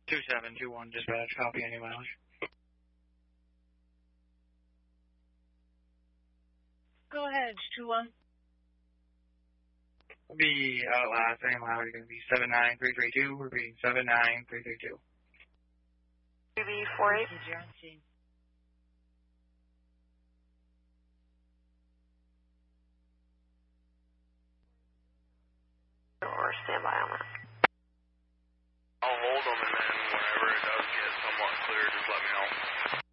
2721 dispatch, copy any mileage. Go ahead, 21. It'll be last name mileage going to be 79332. Repeating 79332. UB48. You're on scene. Or stand by on that. I'll hold them, and then whenever it does get somewhat clear, just let me know.